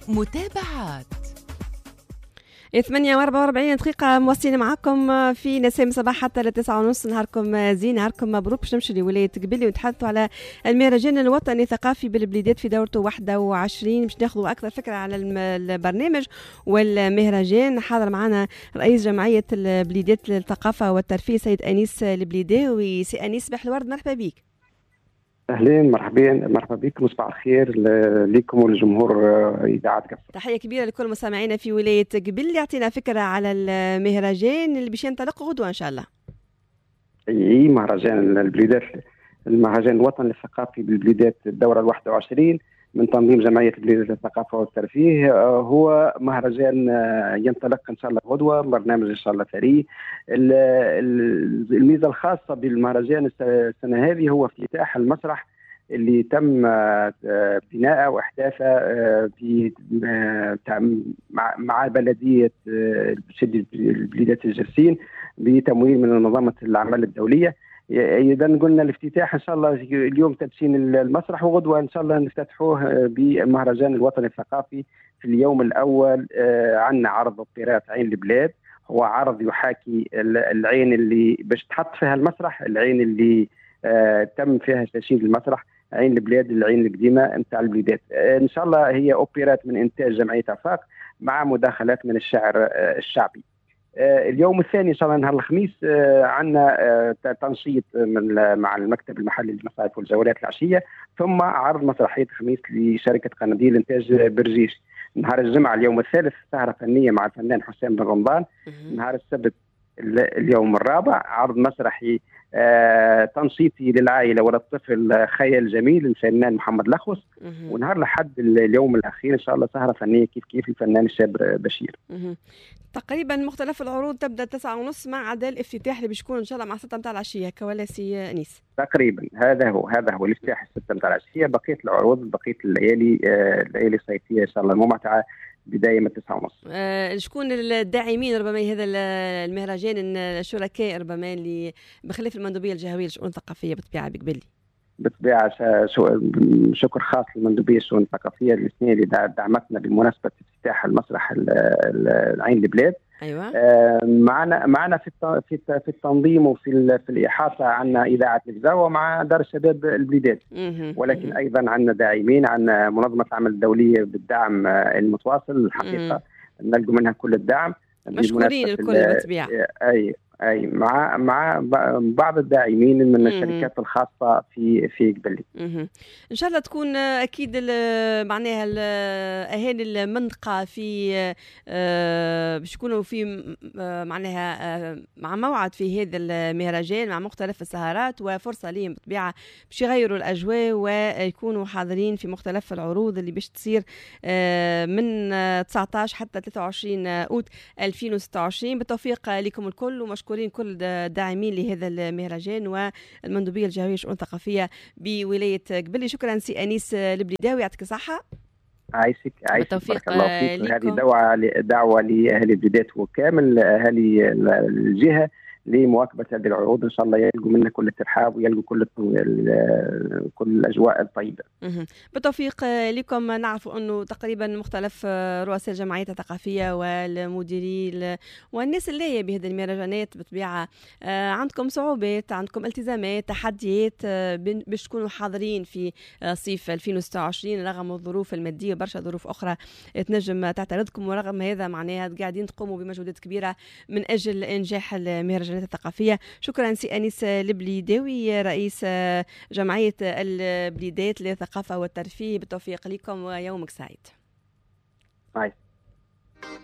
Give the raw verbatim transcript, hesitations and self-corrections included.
متابعات. ثمانية وأربعة وأربعين دقيقة مواصلين معكم في نسيم صباح حتى لتسعة ونص. نهاركم زين، نهاركم مبروك. باش نمشي لولاية قبلي ونتحدثوا على المهرجان الوطني الثقافي بالبليدات في دورته واحدة وعشرين. باش ناخذوا أكثر فكرة على البرنامج والمهرجان. حاضر معنا رئيس جمعية البليدات للثقافة والترفيه سيد أنيس البليداوي. سي أنيس صباح الورد، مرحبا بك. اهلين، مرحبا مرحبا بكم، صباح الخير لكم ولجمهور اذاعه قبل. تحيه كبيره لكل مستمعينا في ولايه قبل. يعطينا فكره على المهرجان اللي باش ينطلق غدوه ان شاء الله. اي مهرجان البليدات، المهرجان الوطني الثقافي بالبليدات الدوره الواحد وعشرين من تنظيم جمعيه البليدات للثقافه والترفيه. هو مهرجان ينطلق ان شاء الله غدوه، برنامج ان شاء الله ثري. الميزه الخاصه بالمهرجان السنه هذه هو افتتاح المسرح اللي تم بناءه واحداثه في مع بلديه شد البليدات الجرسين بتمويل من منظمه الاعمال الدوليه. اذا قلنا الافتتاح ان شاء الله اليوم تدشين المسرح، وغدوه ان شاء الله نفتتحوه بالمهرجان الوطني الثقافي. في اليوم الاول عندنا عرض اوبرات عين البلاد، هو عرض يحاكي العين اللي باش تحط فيها المسرح، العين اللي تم فيها تشييد المسرح، عين البلاد، العين القديمه نتاع البليدات. ان شاء الله هي اوبرات من انتاج جمعيه افاق مع مداخلات من الشعر الشعبي. اليوم الثاني ان شاء الله نهار الخميس عندنا تنشيط من مع المكتب المحلي للمصائف والجولات العشيه، ثم عرض مسرحيه الخميس لشركه قناديل انتاج برجيش. نهار الجمعه اليوم الثالث سهره فنيه مع الفنان حسام بن رمضان. نهار السبت اليوم الرابع عرض مسرحي آه، تنشيطي للعائله وللطفل خيال جميل الفنان محمد لخوص. ونهار لحد اليوم الاخير ان شاء الله سهره فنيه كيف كيف الفنان الشاب بشير. تقريبا مختلف العروض تبدا تسعة ونص ما عدا الافتتاح اللي بيكون ان شاء الله مع ستة متاع العشيه كولا سي انيس. تقريبا هذا هو هذا هو الافتتاح ستة متاع العشيه. بقيه العروض بقيه الليالي آه، الليالي الصيفيه ان شاء الله ممتعه بداية من تسعة ونص. آه، شكون الداعمين ربما هذا المهرجان؟ الشركاء ربما اللي بخلاف المندوبية الجهوية للشؤون الثقافية بطبيعة بقبلي. بالطبيعة شكر خاص للمندوبية الشؤون الثقافية الاثنين اللي دعمتنا بمناسبة افتتاح المسرح العين البلاد. ايوه. آه، معنا معنا في في في التنظيم وفي في الإحاطة عندنا إذاعة الجزاوة ومع دار الشباب البليدات، ولكن أيضا عندنا داعمين، عندنا منظمة العمل الدولية بالدعم المتواصل الحقيقة نلقوا منها كل الدعم. مشكورين الكل بالطبيعة. أي اي مع مع بعض الداعمين من الشركات الخاصه في في قبلي. ان شاء الله تكون اكيد معناها اهالي المنطقه في باش يكونوا في معناها مع موعد في هذا المهرجان مع مختلف السهرات، وفرصه لهم بالطبيعه باش يغيروا الاجواء ويكونوا حاضرين في مختلف العروض اللي باش تصير من تسعة عشر حتى ثلاثة وعشرين اوت ألفين وستة وعشرين. بالتوفيق لكم الكل، ومشكورين كل الداعمين لهذا المهرجان والمندوبية الجهوية للشؤون الثقافية بولاية قبلي. شكرا سي أنيس البليداوي، يعطيك الصحة. عايشك عايشك بارك الله فيك. هذه دعوة دعوة لأهل البلدات وكامل أهالي الجهة لمواكبة هذه العروض. إن شاء الله يلقوا منا كل الترحاب ويلقوا كل كل الأجواء الطيبة. بالتوفيق لكم. نعرف أنه تقريبا مختلف رؤساء الجمعيات الثقافية والمديرين والناس اللي هي بهذه المهرجانات بطبيعة عندكم صعوبات، عندكم التزامات، تحديات باش تكونوا حاضرين في صيف ألفين وستة وعشرين رغم الظروف المادية وبرشا ظروف أخرى تنجم تعترضكم، ورغم هذا معناها قاعدين تقوموا بمجهودات كبيرة من أجل إنجاح المهرجانات الثقافية. شكرا سي أنيس البليداوي رئيس جمعية البليدات للثقافة والترفيه. بالتوفيق لكم ويومك سعيد.